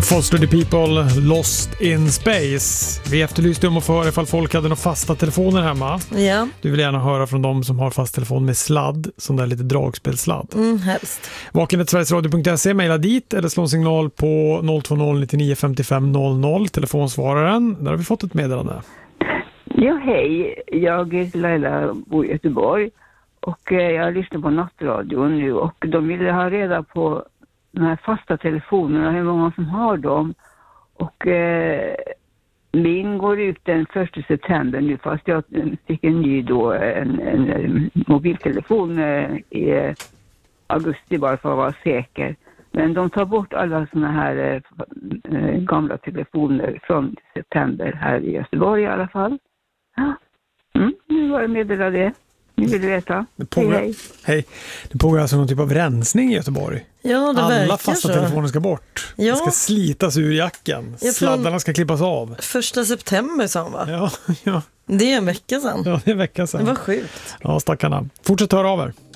Foster the People, Lost in Space. Vi efterlyste om att få höra ifall folk hade några fasta telefoner hemma. Ja. Du vill gärna höra från dem som har fast telefon med sladd, som där lite dragspelsladd. Helst. Vaken@sverigesradio.se, mejla dit eller slå en signal på 020 99 55 00, telefonsvararen. Där har vi fått ett meddelande. Ja, hej. Jag heter Laila, bor i Göteborg och jag lyssnar på nattradion nu och de ville ha reda på de här fasta telefonerna, hur många som har dem. Och min går ut den 1 september nu, fast jag fick en ny då, en mobiltelefon i augusti bara för att vara säker. Men de tar bort alla såna här gamla telefoner från september här i Göteborg i alla fall. Ja. Nu var jag meddelad det. Ni vill veta. Hej. Det pågår alltså någon typ av rensning i Göteborg. Ja, det verkar alla fasta så. telefoner ska bort. Ja. Det ska slitas ur jacken. Sladdarna ska klippas av. 1 september sa han, va? Ja. Det är en vecka sedan. Ja, det är en vecka sedan. Det var sjukt. Ja, stackarna. Fortsätt höra av er.